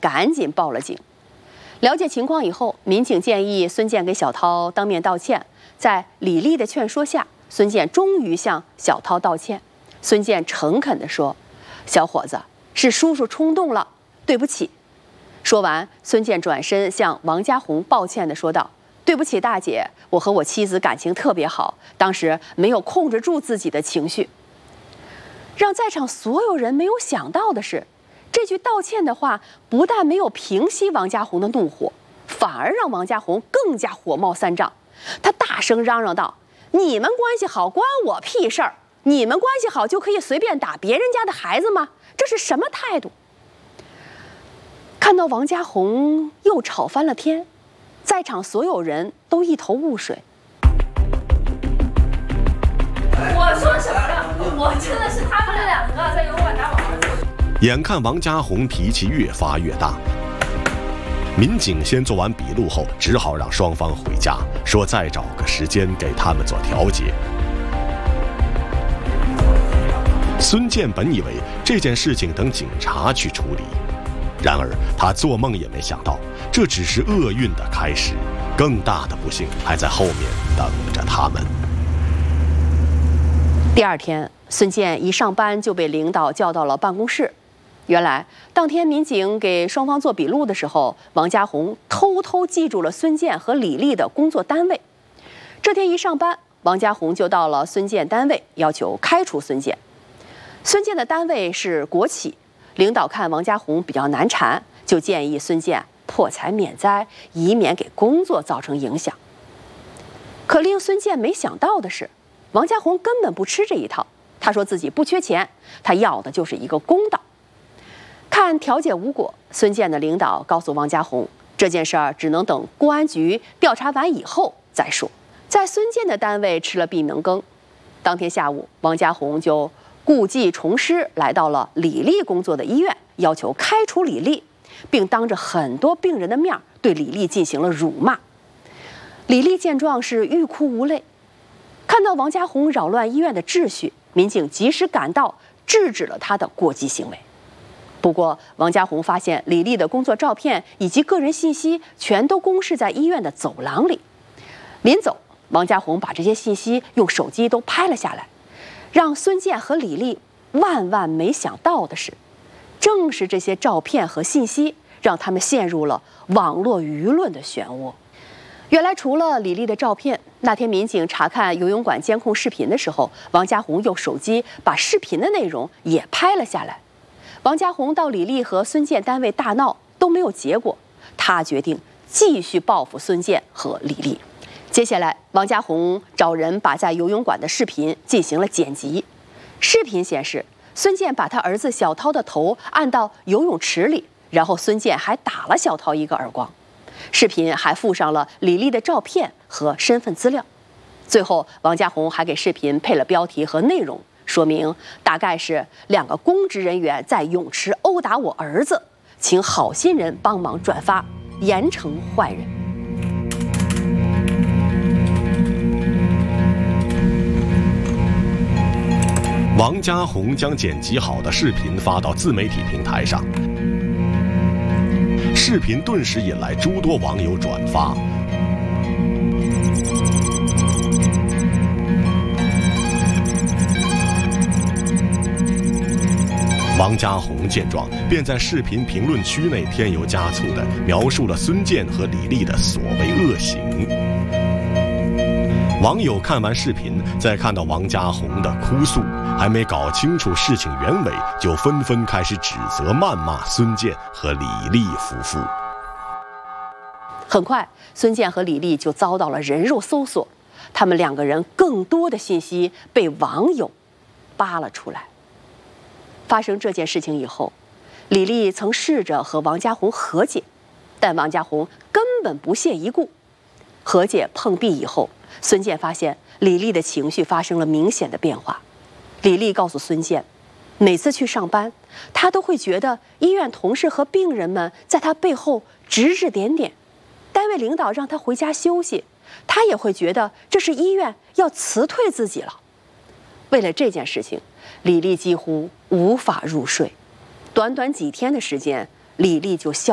赶紧报了警。了解情况以后，民警建议孙健给小涛当面道歉。在李丽的劝说下，孙健终于向小涛道歉。孙健诚恳地说：“小伙子，是叔叔冲动了，对不起。”说完，孙健转身向王家红抱歉地说道：“对不起，大姐，我和我妻子感情特别好，当时没有控制住自己的情绪。”让在场所有人没有想到的是，这句道歉的话不但没有平息王家红的怒火，反而让王家红更加火冒三丈。他大声嚷嚷道：“你们关系好关我屁事儿！你们关系好就可以随便打别人家的孩子吗？这是什么态度？”看到王家红又吵翻了天，在场所有人都一头雾水。 我说什么了？我真的是他们两个在油管打我儿子。 眼看王家红脾气越发越大，民警先做完笔录后，只好让双方回家，说再找个时间给他们做调解。孙健本以为这件事情等警察去处理，然而他做梦也没想到，这只是厄运的开始，更大的不幸还在后面等着他们。 第二天，孙健一上班就被领导叫到了办公室。原来，当天民警给双方做笔录的时候，王家红偷偷记住了孙健和李丽的工作单位。这天一上班，王家红就到了孙健单位，要求开除孙健。孙健的单位是国企，领导看王家红比较难缠，就建议孙健破财免灾，以免给工作造成影响。可令孙健没想到的是，王家红根本不吃这一套。他说自己不缺钱，他要的就是一个公道。看调解无果，孙健的领导告诉王家红，这件事儿只能等公安局调查完以后再说。在孙健的单位吃了闭门羹。当天下午，王家红就故技重施，来到了李丽工作的医院，要求开除李丽，并当着很多病人的面对李丽进行了辱骂。李丽见状是欲哭无泪。看到王家红扰乱医院的秩序，民警及时赶到，制止了他的过激行为。不过，王家红发现李丽的工作照片以及个人信息全都公示在医院的走廊里。临走，王家红把这些信息用手机都拍了下来。让孙健和李丽万万没想到的是，正是这些照片和信息，让他们陷入了网络舆论的漩涡。原来，除了李丽的照片，那天民警查看游泳馆监控视频的时候，王家红用手机把视频的内容也拍了下来。王家红到李丽和孙健单位大闹都没有结果，他决定继续报复孙健和李丽。接下来，王家红找人把在游泳馆的视频进行了剪辑。视频显示，孙健把他儿子小涛的头按到游泳池里，然后孙健还打了小涛一个耳光。视频还附上了李丽的照片和身份资料。最后，王家红还给视频配了标题和内容，说明大概是2个公职人员在泳池殴打我儿子，请好心人帮忙转发，严惩坏人。 王家红将剪辑好的视频发到自媒体平台上，视频顿时引来诸多网友转发。王家红见状，便在视频评论区内添油加醋地描述了孙健和李丽的所谓恶行。网友看完视频，再看到王家红的哭诉，还没搞清楚事情原委，就纷纷开始指责谩骂孙健和李丽夫妇。 很快，孙健和李丽就遭到了人肉搜索，他们2个人更多的信息被网友扒了出来。发生这件事情以后，李丽曾试着和王家红和解，但王家红根本不屑一顾。和解碰壁以后，孙健发现李丽的情绪发生了明显的变化。李丽告诉孙健，每次去上班，他都会觉得医院同事和病人们在他背后指指点点，单位领导让他回家休息，他也会觉得这是医院要辞退自己了。为了这件事情，李丽几乎无法入睡，短短几天的时间，李丽就消